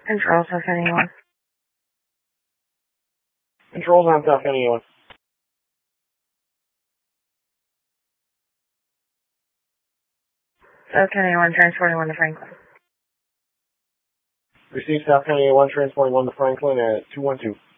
Control, South County 1. Controls on South County 1. South County 1, transporting 1 to Franklin. Receive South County 1, transporting 1 to Franklin at 212.